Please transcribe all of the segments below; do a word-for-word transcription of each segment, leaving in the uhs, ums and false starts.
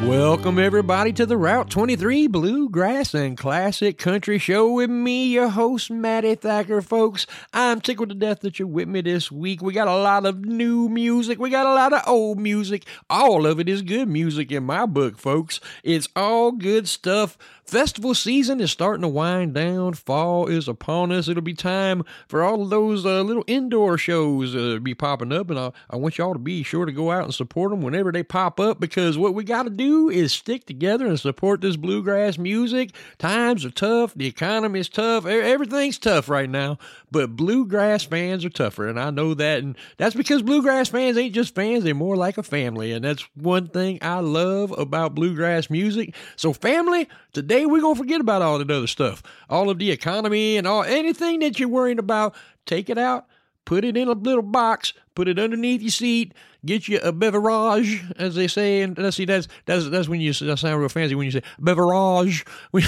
Welcome, everybody, to the Route twenty-three Bluegrass and Classic Country Show with me, your host, Matty Thacker, folks. I'm tickled to death that you're with me this week. We got a lot of new music. We got a lot of old music. All of it is good music in my book, folks. It's all good stuff. Festival season is starting to wind down. Fall is upon us. It'll be time for all of those uh, little indoor shows uh, to be popping up, and I, I want y'all to be sure to go out and support them whenever they pop up, because what we got to do is stick together and support this bluegrass music. Times are tough. The economy is tough. Everything's tough right now, but bluegrass fans are tougher, and I know that, and that's because bluegrass fans ain't just fans. They're more like a family, and that's one thing I love about bluegrass music. So, family, today we're going to forget about all that other stuff, all of the economy and all anything that you're worrying about. Take it out, put it in a little box, put it underneath your seat, get you a beverage, as they say. And let's see, that's that's that's when you that sound real fancy when you say beverage.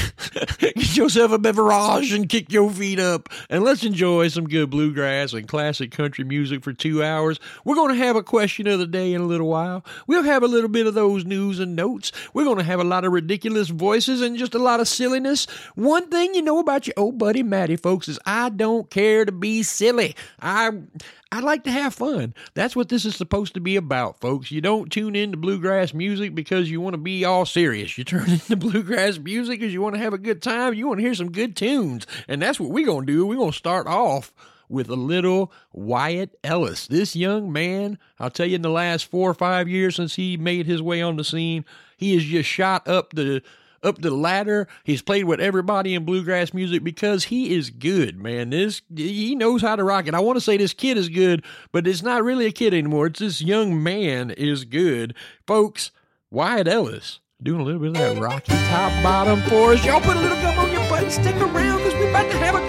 Get yourself a beverage and kick your feet up, and let's enjoy some good bluegrass and classic country music for two hours. We're going to have a question of the day in a little while. We'll have a little bit of those news and notes. We're going to have a lot of ridiculous voices and just a lot of silliness. One thing you know about your old buddy Matty, folks, is I don't care to be silly. I I like to have fun. That's what this is supposed to be about, folks. You don't tune into bluegrass music because you want to be all serious. You turn into bluegrass music because you want to have a good time. You want to hear some good tunes. And that's what we're going to do. We're going to start off with a little Wyatt Ellis. This young man, I'll tell you, in the last four or five years since he made his way on the scene, he has just shot up the up the ladder. He's played with everybody in bluegrass music because he is good, man. This he knows how to rock it. I want to say this kid is good, but it's not really a kid anymore. It's this young man is good. Folks, Wyatt Ellis doing a little bit of that Rocky Top Bottom for us. Y'all put a little gum on your butt and stick around because we're about to have a